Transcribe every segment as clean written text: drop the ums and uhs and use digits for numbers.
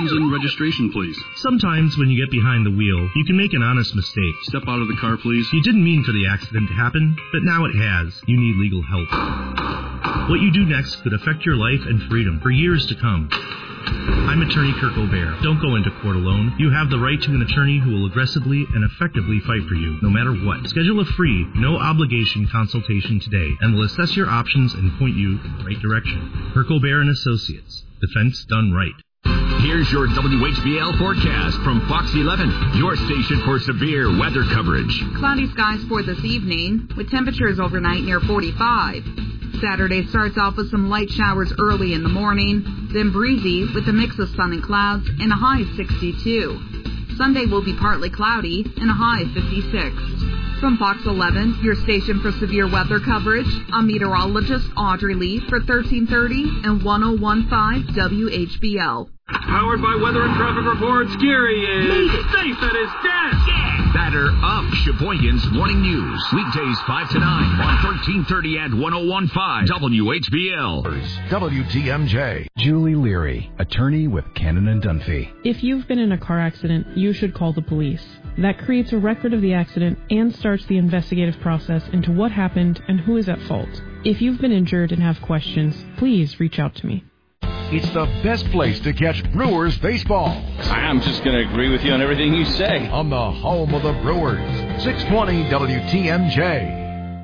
And registration, please. Sometimes when you get behind the wheel, you can make an honest mistake. Step out of the car, please. You didn't mean for the accident to happen, but now it has. You need legal help. What you do next could affect your life and freedom for years to come. I'm attorney Kirk O'Bear. Don't go into court alone. You have the right to an attorney who will aggressively and effectively fight for you, no matter what. Schedule a free, no-obligation consultation today, and we'll assess your options and point you in the right direction. Kirk O'Bear & Associates. Defense done right. Here's your WHBL forecast from Fox 11, your station for severe weather coverage. Cloudy skies for this evening, with temperatures overnight near 45. Saturday starts off with some light showers early in the morning, then breezy with a mix of sun and clouds and a high 62. Sunday will be partly cloudy and a high 56. From Fox 11, your station for severe weather coverage, I'm meteorologist Audrey Lee for 1330 and 1015 WHBL. Powered by Weather and Traffic Reports, Gary is safe at his desk. Yeah. Batter up Sheboygan's Morning News. Weekdays 5 to 9 on 1330 and 1015 WHBL. WTMJ. Julie Leary, attorney with Cannon & Dunphy. If you've been in a car accident, you should call the police. That creates a record of the accident and starts the investigative process into what happened and who is at fault. If you've been injured and have questions, please reach out to me. It's the best place to catch Brewers baseball. I'm just going to agree with you on everything you say. On the home of the Brewers, 620 WTMJ.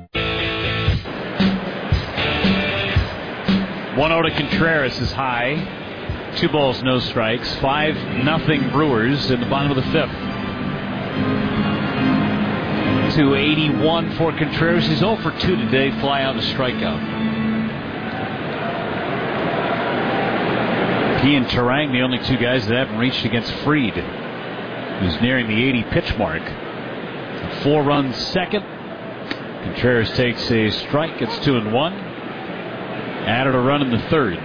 1-0 to Contreras is high. 2 balls, no strikes. 5-0 Brewers in the bottom of the 5th. 281 for Contreras. He's 0 for 2 today. Fly out and a strikeout. He and Terang, the only 2 guys that haven't reached against Fried, who's nearing the 80 pitch mark. 4-run second. Contreras takes a strike. It's 2-1. Added a run in the 3rd.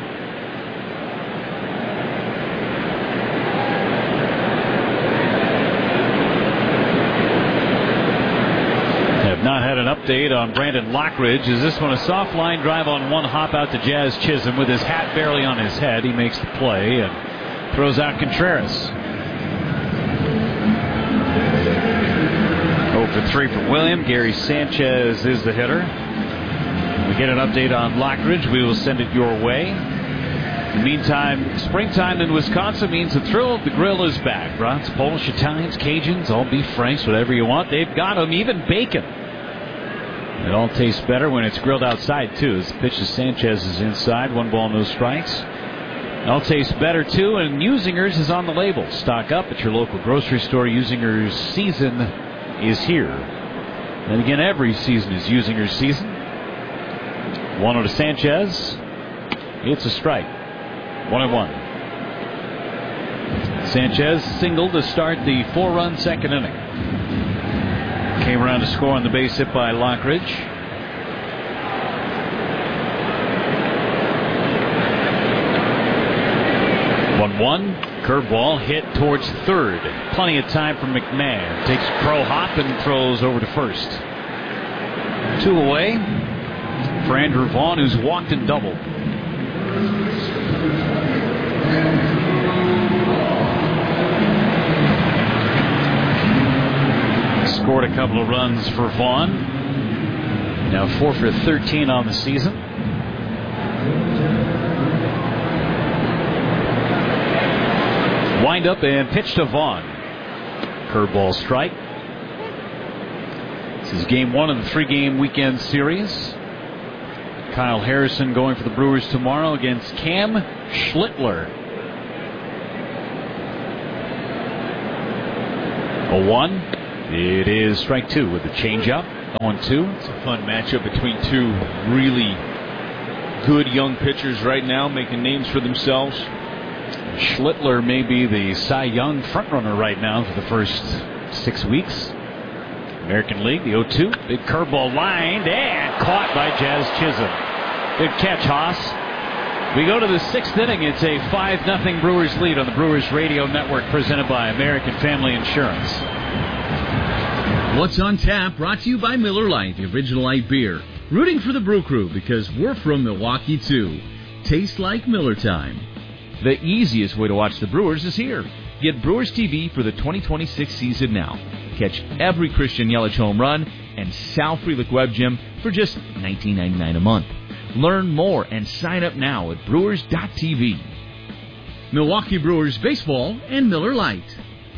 Not had an update on Brandon Lockridge. Is this one a soft line drive on one hop out to Jazz Chisholm with his hat barely on his head? He makes the play and throws out Contreras. 0 for 3 for William. Gary Sanchez is the hitter. When we get an update on Lockridge, we will send it your way. In the meantime, springtime in Wisconsin means the thrill of the grill is back. Brats, Polish, Italians, Cajuns, all beef franks, whatever you want. They've got them, even bacon. It all tastes better when it's grilled outside, too. As the pitch to Sanchez is inside. 1 ball, no strikes. It all tastes better, too. And Usinger's is on the label. Stock up at your local grocery store. Usinger's season is here. And again, every season is Usinger's season. 1-0 to Sanchez. It's a strike. 1-1. Sanchez singled to start the 4-run second inning. Came around to score on the base hit by Lockridge. 1-1. Curveball hit towards 3rd. Plenty of time for McMahon. Takes a crow hop and throws over to 1st. 2 away for Andrew Vaughn, who's walked and doubled. Scored a couple of runs for Vaughn. Now 4 for 13 on the season. Wind up and pitch to Vaughn. Curveball strike. This is game 1 of the 3-game weekend series. Kyle Harrison going for the Brewers tomorrow against Cam Schlittler. 0-1. It is strike 2 with the changeup. 0-2. It's a fun matchup between 2 really good young pitchers right now, making names for themselves. Schlittler may be the Cy Young frontrunner right now for the first 6 weeks. American League, the 0-2. Big curveball lined and caught by Jazz Chisholm. Good catch, Haas. We go to the 6th inning. It's a 5-0 Brewers lead on the Brewers Radio Network, presented by American Family Insurance. What's on Tap, brought to you by Miller Lite, the original light beer. Rooting for the Brew Crew because we're from Milwaukee, too. Tastes like Miller time. The easiest way to watch the Brewers is here. Get Brewers TV for the 2026 season now. Catch every Christian Yelich home run and Sal Frelick Web Gym for just $19.99 a month. Learn more and sign up now at Brewers.tv. Milwaukee Brewers Baseball and Miller Lite.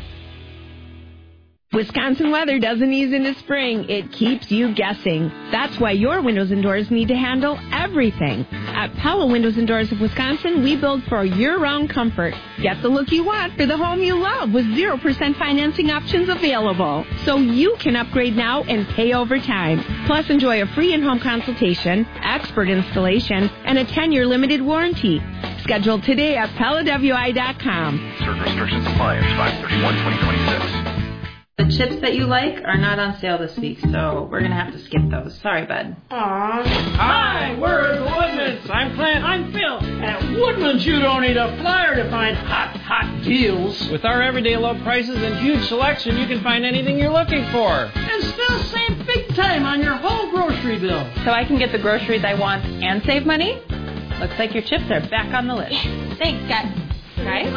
Wisconsin weather doesn't ease into spring. It keeps you guessing. That's why your windows and doors need to handle everything. At Pella Windows and Doors of Wisconsin, we build for year-round comfort. Get the look you want for the home you love with 0% financing options available. So you can upgrade now and pay over time. Plus, enjoy a free in-home consultation, expert installation, and a 10-year limited warranty. Schedule today at PellaWI.com. Certain restrictions apply. 5/31/2026. The chips that you like are not on sale this week, so we're going to have to skip those. Sorry, bud. Aww. Hi, we're at Woodman's. I'm Clint. I'm Phil. At Woodman's, you don't need a flyer to find hot deals. With our everyday low prices and huge selection, you can find anything you're looking for. And still save big time on your whole grocery bill. So I can get the groceries I want and save money? Looks like your chips are back on the list. Yes. Thanks, guys. Right?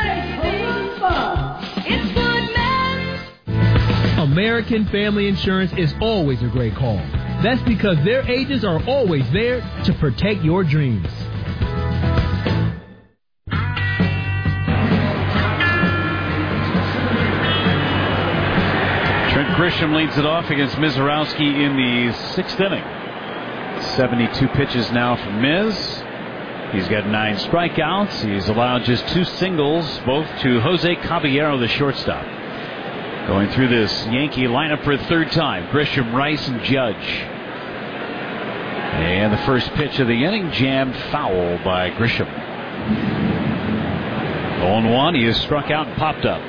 It's Woodman's. American Family Insurance is always a great call. That's because their agents are always there to protect your dreams. Trent Grisham leads it off against Mizorowski in the 6th inning. 72 pitches now from Miz. He's got 9 strikeouts. He's allowed just 2 singles, both to Jose Caballero, the shortstop. Going through this Yankee lineup for a third time. Grisham, Rice, and Judge. And the first pitch of the inning jammed foul by Grisham. 0-1. He is struck out and popped up.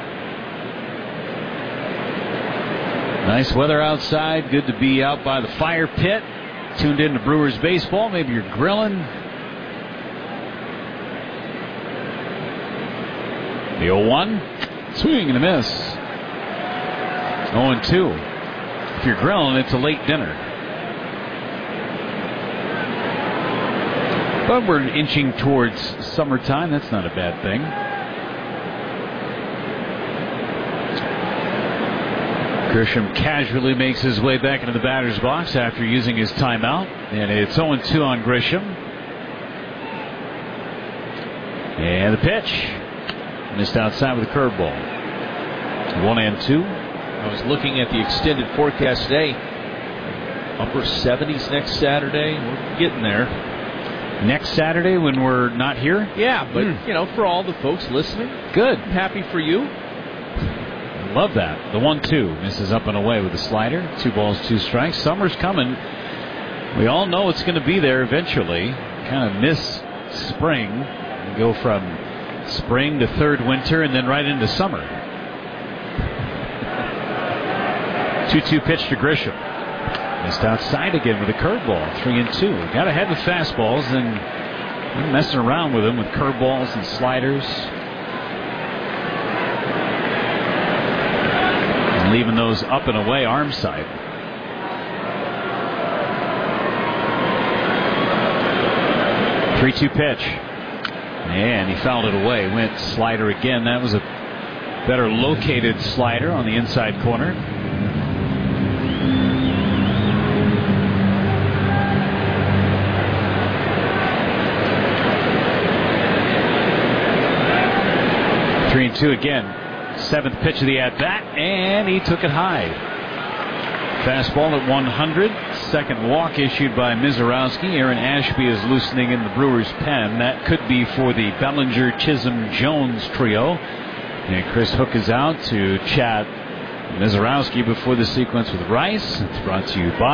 Nice weather outside. Good to be out by the fire pit. Tuned in to Brewers baseball. Maybe you're grilling. The 0-1. Swing and a miss. 0-2. If you're grilling, it's a late dinner. But we're inching towards summertime. That's not a bad thing. Grisham casually makes his way back into the batter's box after using his timeout. And it's 0-2 on Grisham. And the pitch. Missed outside with a curveball. 1-2. I was looking at the extended forecast today. Upper 70s next Saturday. We're getting there. Next Saturday when we're not here? Yeah, but, for all the folks listening. Good. I'm happy for you. Love that. The 1-2 misses up and away with the slider. 2 balls, 2 strikes. Summer's coming. We all know it's going to be there eventually. Kind of miss spring. We go from spring to third winter and then right into summer. 2-2 pitch to Grisham. Missed outside again with a curveball. 3-2. Got ahead with fastballs and messing around with them with curveballs and sliders. And leaving those up and away arm side. Three-two pitch. And he fouled it away. Went slider again. That was a better located slider on the inside corner. Three and two again. 7th pitch of the at-bat, and he took it high. Fastball at 100. Second walk issued by Mizorowski. Aaron Ashby is loosening in the Brewers' pen. That could be for the Bellinger, Chisholm, Jones trio. And Chris Hook is out to chat Mizorowski before the sequence with Rice. It's brought to you by